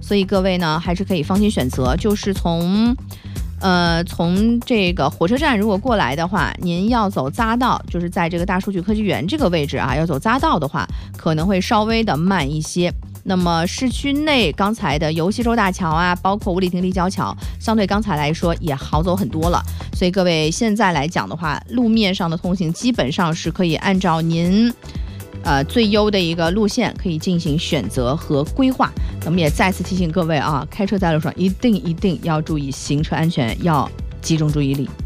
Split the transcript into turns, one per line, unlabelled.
所以各位呢还是可以放心选择，就是从这个火车站如果过来的话，您要走匝道，就是在这个大数据科技园这个位置啊，要走匝道的话可能会稍微的慢一些。那么市区内刚才的由西洲大桥啊，包括五里亭立交桥，相对刚才来说也好走很多了。所以各位现在来讲的话，路面上的通行基本上是可以按照您最优的一个路线可以进行选择和规划。那么也再次提醒各位啊，开车在路上一定要注意行车安全，要集中注意力。